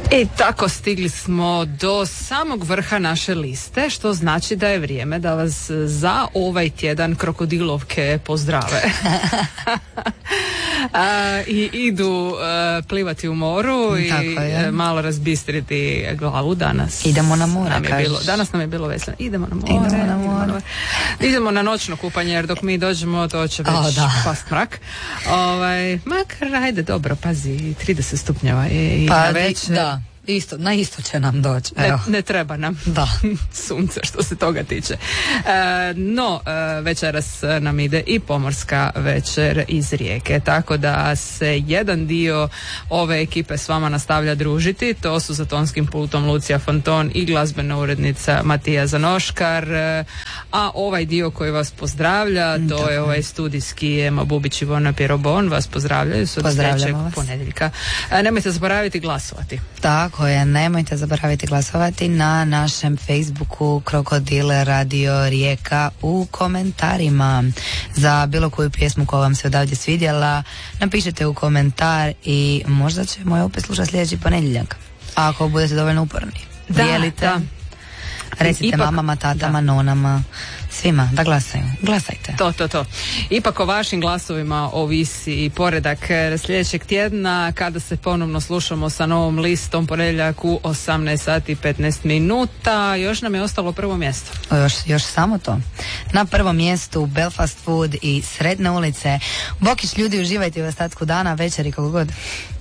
I tako stigli smo do samog vrha naše liste, što znači da je vrijeme da vas za ovaj tjedan krokodilovke pozdrave. I idu plivati u moru i malo razbistriti glavu danas. Idemo na more, danas nam je bilo veselo. Idemo na more. Idemo na noćno kupanje, jer dok mi dođemo to će već past mrak. Makar, ajde, dobro, pazi, 30 stupnjeva je i na večer. Da. Na isto će nam doći. Ne treba nam sunce što se toga tiče. No, večeras nam ide i pomorska večer iz Rijeke, tako da se jedan dio ove ekipe s vama nastavlja družiti. To su za tonskim pultom Lucija Fonton i glazbena urednica Matija Zanoškar, a ovaj dio koji vas pozdravlja, to je ovaj studijski Ema Bubić i Ivona Pirobon, vas pozdravljaju od sljedećeg ponedjeljka. Nemojte zaboraviti glasovati. Tako je, nemojte zaboraviti glasovati na našem Facebooku Krokodile Radio Rijeka u komentarima. Za bilo koju pjesmu koja vam se odavdje svidjela, napišite u komentar i možda ćemo je opet slušati sljedeći ponedjeljak. Ako budete dovoljno uporni. Dijelite. Recite mamama, tatama, nonama, svima da glasaju. Glasajte. To. Ipak o vašim glasovima ovisi i poredak sljedećeg tjedna kada se ponovno slušamo sa novom listom ponedjeljak u 18 sati i 15 minuta. Još nam je ostalo prvo mjesto. Još samo to. Na prvom mjestu Belfast Food i Srednje ulice. Bokić, ljudi, uživajte u ostatku dana, večeri, kako god.